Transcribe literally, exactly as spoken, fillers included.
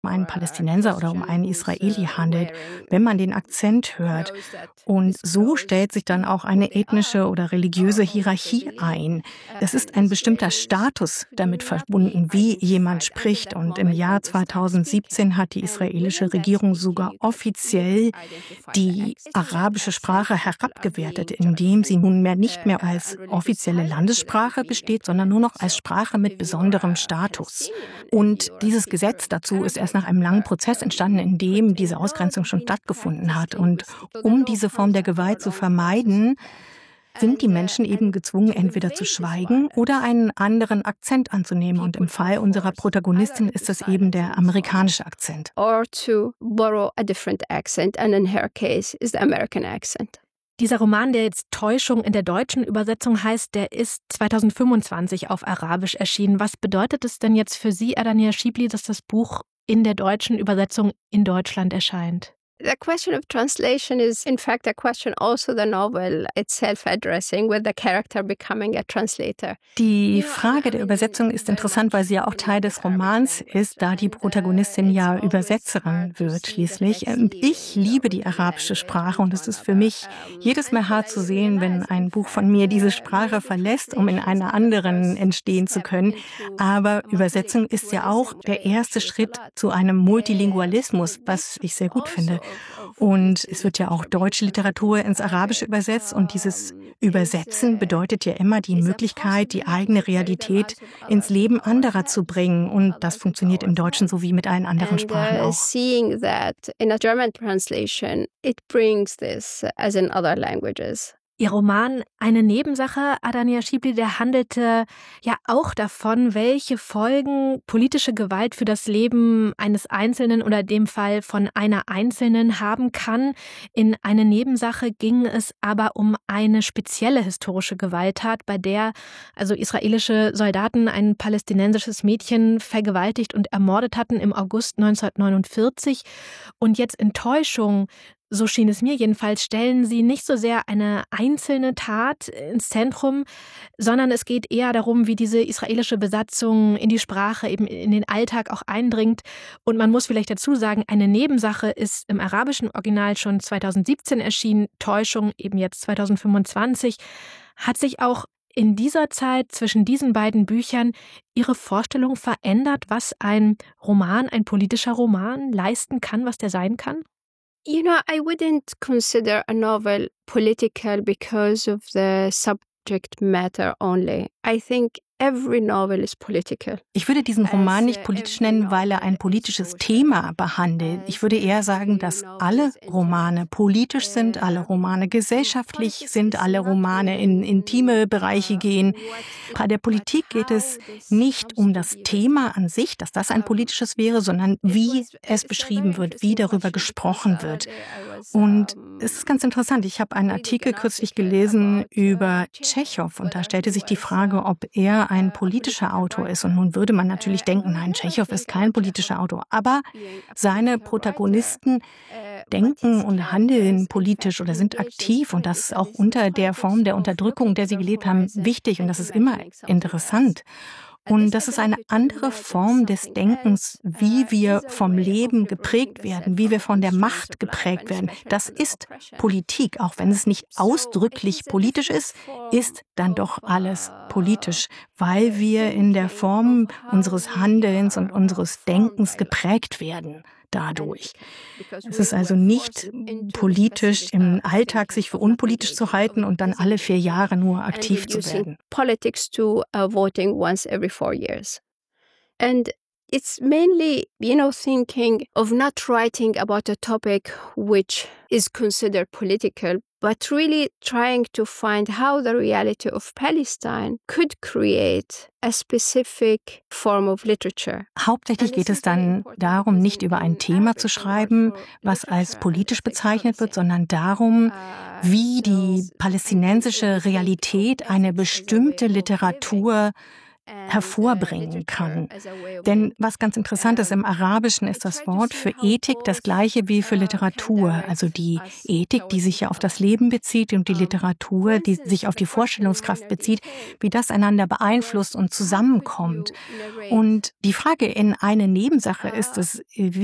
einen Palästinenser oder um einen Israeli handelt, wenn man den Akzent hört. Und so stellt sich dann auch eine ethnische oder religiöse Hierarchie ein. Es ist ein bestimmter Status damit verbunden, wie jemand spricht. Und im Jahr zweitausendsiebzehn hat die israelische Regierung sogar offiziell die arabische Sprache herabgewertet, indem sie nunmehr nicht mehr als offizielle Landessprache besteht, sondern nur noch als Sprache mit besonderem Status. Und dieses Gesetz dazu ist erst nach einem langen Prozess entstanden, in dem diese Ausgrenzung schon stattgefunden hat. Und um diese Form der Gewalt zu vermeiden, sind die Menschen eben gezwungen, entweder zu schweigen oder einen anderen Akzent anzunehmen. Und im Fall unserer Protagonistin ist es eben der amerikanische Akzent. Or to borrow a different accent, and in her case is the American accent. Dieser Roman, der jetzt Täuschung in der deutschen Übersetzung heißt, der ist zweitausendfünfundzwanzig auf Arabisch erschienen. Was bedeutet es denn jetzt für Sie, Adania Shibli, dass das Buch in der deutschen Übersetzung in Deutschland erscheint? The question of translation is, in fact, a question also the novel itself addressing, with the character becoming a translator. Die Frage der Übersetzung ist interessant, weil sie ja auch Teil des Romans ist, da die Protagonistin ja Übersetzerin wird schließlich. Und ich liebe die arabische Sprache und es ist für mich jedes Mal hart zu sehen, wenn ein Buch von mir diese Sprache verlässt, um in einer anderen entstehen zu können. Aber Übersetzung ist ja auch der erste Schritt zu einem Multilingualismus, was ich sehr gut finde. Und es wird ja auch deutsche Literatur ins Arabische übersetzt und dieses Übersetzen bedeutet ja immer die Möglichkeit, die eigene Realität ins Leben anderer zu bringen. Und das funktioniert im Deutschen so wie mit allen anderen Sprachen auch. Seeing that in a German translation, it brings this as in other languages. Ihr Roman Eine Nebensache, Adania Shibli, der handelte ja auch davon, welche Folgen politische Gewalt für das Leben eines Einzelnen oder in dem Fall von einer Einzelnen haben kann. In Eine Nebensache ging es aber um eine spezielle historische Gewalttat, bei der also israelische Soldaten ein palästinensisches Mädchen vergewaltigt und ermordet hatten im August neunzehnhundertneunundvierzig. Und jetzt in Täuschung, so schien es mir jedenfalls, stellen sie nicht so sehr eine einzelne Tat ins Zentrum, sondern es geht eher darum, wie diese israelische Besatzung in die Sprache, eben in den Alltag auch eindringt. Und man muss vielleicht dazu sagen, Eine Nebensache ist im arabischen Original schon zweitausendsiebzehn erschienen, Täuschung eben jetzt zweitausendfünfundzwanzig. Hat sich auch in dieser Zeit zwischen diesen beiden Büchern Ihre Vorstellung verändert, was ein Roman, ein politischer Roman leisten kann, was der sein kann? You know, I wouldn't consider a novel political because of the subject matter only. I think every novel is political. Ich würde diesen Roman nicht politisch nennen, weil er ein politisches Thema behandelt. Ich würde eher sagen, dass alle Romane politisch sind, alle Romane gesellschaftlich sind, alle Romane in intime Bereiche gehen. Bei der Politik geht es nicht um das Thema an sich, dass das ein politisches wäre, sondern wie es beschrieben wird, wie darüber gesprochen wird. Und es ist ganz interessant, ich habe einen Artikel kürzlich gelesen über Tschechow und da stellte sich die Frage, ob er ein politischer Autor ist. Und nun würde man natürlich denken, nein, Tschechow ist kein politischer Autor. Aber seine Protagonisten denken und handeln politisch oder sind aktiv und das ist auch unter der Form der Unterdrückung, der sie gelebt haben, wichtig und das ist immer interessant. Und das ist eine andere Form des Denkens, wie wir vom Leben geprägt werden, wie wir von der Macht geprägt werden. Das ist Politik, auch wenn es nicht ausdrücklich politisch ist, ist dann doch alles politisch, weil wir in der Form unseres Handelns und unseres Denkens geprägt werden. Dadurch. Es ist also nicht politisch, im Alltag sich für unpolitisch zu halten und dann alle vier Jahre nur aktiv zu werden. Politics to uh, voting once every four years. And it's mainly, you know, thinking of not writing about a topic which is considered political, but really trying to find how the reality of Palestine could create a specific form of literature. Hauptsächlich geht es dann darum, nicht über ein Thema zu schreiben, was als politisch bezeichnet wird, sondern darum, wie die palästinensische Realität eine bestimmte Literatur hervorbringen kann. Denn was ganz interessant ist, im Arabischen ist das Wort für Ethik das gleiche wie für Literatur. Also die Ethik, die sich ja auf das Leben bezieht, und die Literatur, die sich auf die Vorstellungskraft bezieht, wie das einander beeinflusst und zusammenkommt. Und die Frage in eine Nebensache ist es,